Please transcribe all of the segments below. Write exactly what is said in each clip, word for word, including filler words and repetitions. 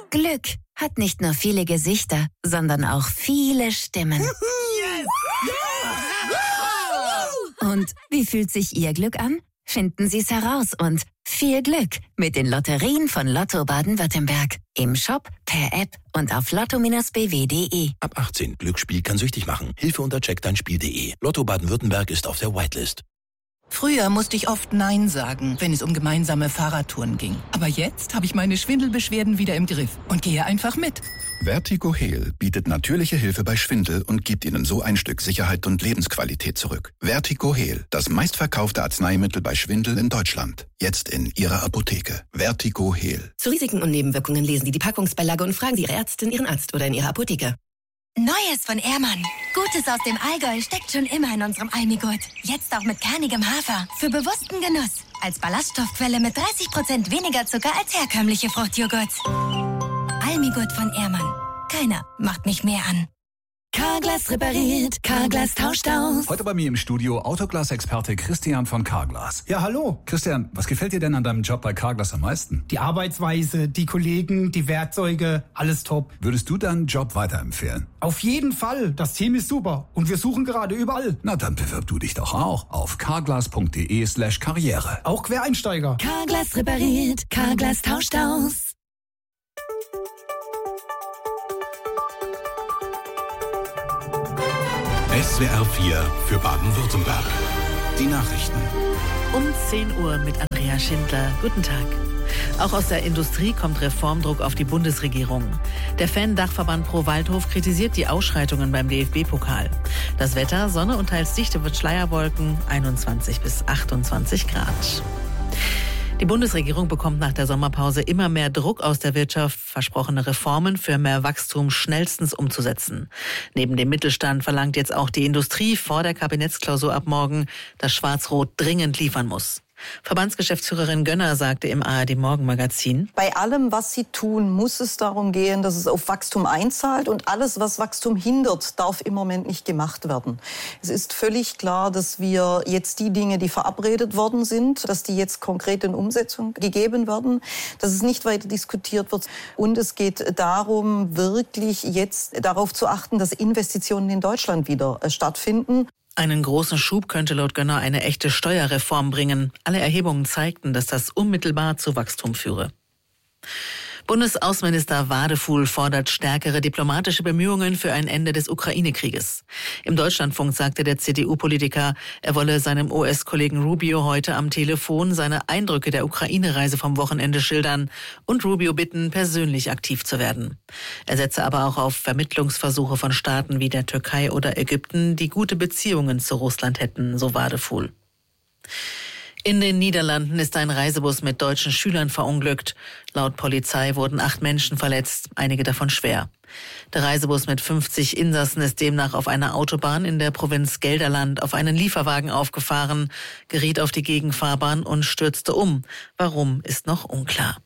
Glück hat nicht nur viele Gesichter, sondern auch viele Stimmen. Yes! Und wie fühlt sich Ihr Glück an? Finden Sie es heraus und viel Glück mit den Lotterien von Lotto Baden-Württemberg. Im Shop, per App und auf lotto Bindestrich b w punkt d e. Ab achtzehn. Glücksspiel kann süchtig machen. Hilfe unter check dein spiel punkt d e. Lotto Baden-Württemberg ist auf der Whitelist. Früher musste ich oft Nein sagen, wenn es um gemeinsame Fahrradtouren ging. Aber jetzt habe ich meine Schwindelbeschwerden wieder im Griff und gehe einfach mit. Vertigo-Heal bietet natürliche Hilfe bei Schwindel und gibt Ihnen so ein Stück Sicherheit und Lebensqualität zurück. Vertigo-Heal, das meistverkaufte Arzneimittel bei Schwindel in Deutschland. Jetzt in Ihrer Apotheke. Vertigo-Heal. Zu Risiken und Nebenwirkungen lesen Sie die Packungsbeilage und fragen Sie Ihre Ärztin, Ihren Arzt oder in Ihrer Apotheke. Neues von Ehrmann. Gutes aus dem Allgäu steckt schon immer in unserem Almigurt. Jetzt auch mit kernigem Hafer. Für bewussten Genuss. Als Ballaststoffquelle mit dreißig Prozent weniger Zucker als herkömmliche Fruchtjoghurts. Almigurt von Ehrmann. Keiner macht mich mehr an. Carglass repariert, Carglass tauscht aus. Heute bei mir im Studio Autoglas-Experte Christian von Carglass. Ja, hallo. Christian, was gefällt dir denn an deinem Job bei Carglass am meisten? Die Arbeitsweise, die Kollegen, die Werkzeuge, alles top. Würdest du deinen Job weiterempfehlen? Auf jeden Fall. Das Team ist super und wir suchen gerade überall. Na, dann bewirb du dich doch auch auf carglass punkt d e slash karriere. Auch Quereinsteiger. Carglass repariert, Carglass tauscht aus. S W R vier für Baden-Württemberg. Die Nachrichten. Um zehn Uhr mit Andrea Schindler. Guten Tag. Auch aus der Industrie kommt Reformdruck auf die Bundesregierung. Der Fan-Dachverband Pro Waldhof kritisiert die Ausschreitungen beim D F B-Pokal. Das Wetter, Sonne und teils dichte wird Schleierwolken, einundzwanzig bis achtundzwanzig Grad. Die Bundesregierung bekommt nach der Sommerpause immer mehr Druck aus der Wirtschaft, versprochene Reformen für mehr Wachstum schnellstens umzusetzen. Neben dem Mittelstand verlangt jetzt auch die Industrie vor der Kabinettsklausur ab morgen, dass Schwarz-Rot dringend liefern muss. Verbandsgeschäftsführerin Gönner sagte im A R D-Morgenmagazin: Bei allem, was sie tun, muss es darum gehen, dass es auf Wachstum einzahlt. Und alles, was Wachstum hindert, darf im Moment nicht gemacht werden. Es ist völlig klar, dass wir jetzt die Dinge, die verabredet worden sind, dass die jetzt konkret in Umsetzung gegeben werden, dass es nicht weiter diskutiert wird. Und es geht darum, wirklich jetzt darauf zu achten, dass Investitionen in Deutschland wieder stattfinden. Einen großen Schub könnte laut Gönner eine echte Steuerreform bringen. Alle Erhebungen zeigten, dass das unmittelbar zu Wachstum führe. Bundesaußenminister Wadefuhl fordert stärkere diplomatische Bemühungen für ein Ende des Ukraine-Krieges. Im Deutschlandfunk sagte der C D U-Politiker, er wolle seinem U S-Kollegen Rubio heute am Telefon seine Eindrücke der Ukraine-Reise vom Wochenende schildern und Rubio bitten, persönlich aktiv zu werden. Er setze aber auch auf Vermittlungsversuche von Staaten wie der Türkei oder Ägypten, die gute Beziehungen zu Russland hätten, so Wadefuhl. In den Niederlanden ist ein Reisebus mit deutschen Schülern verunglückt. Laut Polizei wurden acht Menschen verletzt, einige davon schwer. Der Reisebus mit fünfzig Insassen ist demnach auf einer Autobahn in der Provinz Gelderland auf einen Lieferwagen aufgefahren, geriet auf die Gegenfahrbahn und stürzte um. Warum, ist noch unklar.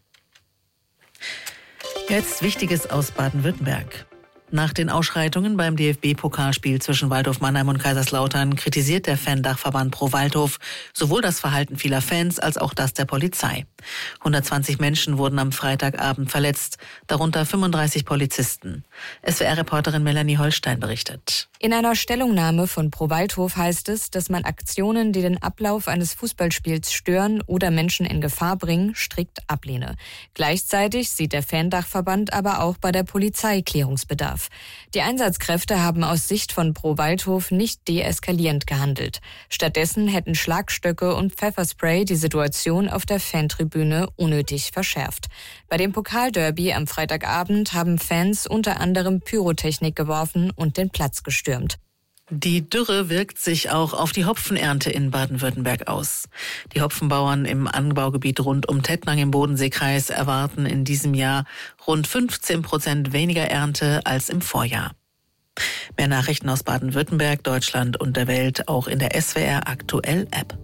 Jetzt Wichtiges aus Baden-Württemberg. Nach den Ausschreitungen beim D F B-Pokalspiel zwischen Waldhof Mannheim und Kaiserslautern kritisiert der Fan-Dachverband Pro Waldhof sowohl das Verhalten vieler Fans als auch das der Polizei. hundertzwanzig Menschen wurden am Freitagabend verletzt, darunter fünfunddreißig Polizisten. S W R-Reporterin Melanie Holstein berichtet. In einer Stellungnahme von Pro Waldhof heißt es, dass man Aktionen, die den Ablauf eines Fußballspiels stören oder Menschen in Gefahr bringen, strikt ablehne. Gleichzeitig sieht der Fan-Dachverband aber auch bei der Polizei Klärungsbedarf. Die Einsatzkräfte haben aus Sicht von Pro Waldhof nicht deeskalierend gehandelt. Stattdessen hätten Schlagstöcke und Pfefferspray die Situation auf der Fantribüne unnötig verschärft. Bei dem Pokalderby am Freitagabend haben Fans unter anderem Pyrotechnik geworfen und den Platz gestürmt. Die Dürre wirkt sich auch auf die Hopfenernte in Baden-Württemberg aus. Die Hopfenbauern im Anbaugebiet rund um Tettnang im Bodenseekreis erwarten in diesem Jahr rund fünfzehn Prozent weniger Ernte als im Vorjahr. Mehr Nachrichten aus Baden-Württemberg, Deutschland und der Welt auch in der S W R Aktuell App.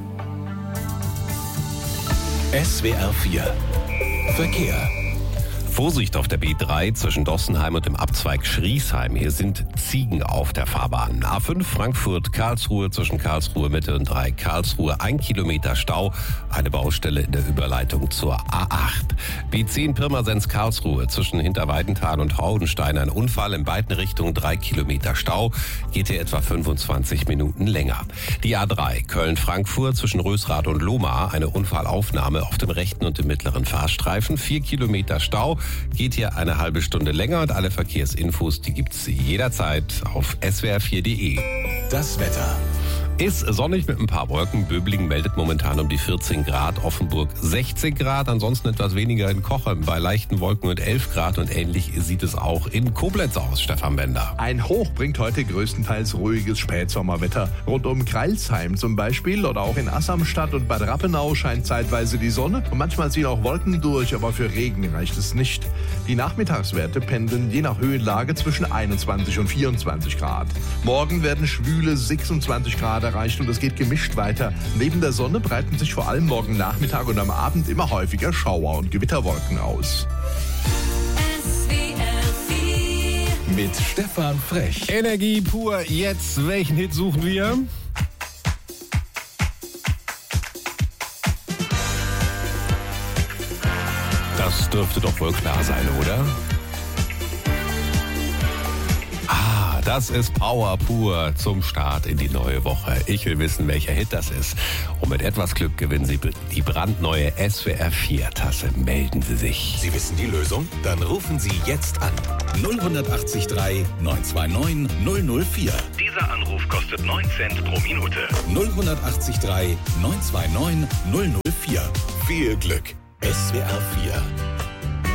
S W R vier Verkehr. Vorsicht auf der B drei zwischen Dossenheim und dem Abzweig Schriesheim. Hier sind Ziegen auf der Fahrbahn. A fünf Frankfurt-Karlsruhe zwischen Karlsruhe Mitte und Dreieck Karlsruhe. Ein Kilometer Stau. Eine Baustelle in der Überleitung zur A acht. B zehn Pirmasens-Karlsruhe zwischen Hinterweidenthal und Hauenstein. Ein Unfall in beiden Richtungen. Drei Kilometer Stau. Geht hier etwa fünfundzwanzig Minuten länger. Die A drei Köln-Frankfurt zwischen Rösrath und Lohmar. Eine Unfallaufnahme auf dem rechten und dem mittleren Fahrstreifen. Vier Kilometer Stau. Geht hier eine halbe Stunde länger und alle Verkehrsinfos, die gibt's jederzeit auf S W R vier punkt de. Das Wetter. Ist sonnig mit ein paar Wolken. Böblingen meldet momentan um die vierzehn Grad, Offenburg sechzehn Grad, ansonsten etwas weniger in Cochem bei leichten Wolken und elf Grad und ähnlich sieht es auch in Koblenz aus, Stefan Bender. Ein Hoch bringt heute größtenteils ruhiges Spätsommerwetter. Rund um Kreilsheim zum Beispiel oder auch in Assamstadt und Bad Rappenau scheint zeitweise die Sonne und manchmal ziehen auch Wolken durch, aber für Regen reicht es nicht. Die Nachmittagswerte pendeln je nach Höhenlage zwischen einundzwanzig und vierundzwanzig Grad. Morgen werden schwüle sechsundzwanzig Grad erreicht und es geht gemischt weiter. Neben der Sonne breiten sich vor allem morgen Nachmittag und am Abend immer häufiger Schauer und Gewitterwolken aus. Mit Stefan Frech. Energie pur, jetzt welchen Hit suchen wir? Das dürfte doch wohl klar sein, oder? Ah, das ist Power pur zum Start in die neue Woche. Ich will wissen, welcher Hit das ist. Und mit etwas Glück gewinnen Sie die brandneue S W R vier Tasse. Melden Sie sich. Sie wissen die Lösung? Dann rufen Sie jetzt an. null acht drei neun zwei neun null null vier. Dieser Anruf kostet neun Cent pro Minute. null acht drei neun zwei neun null null vier. Viel Glück. S W R vier.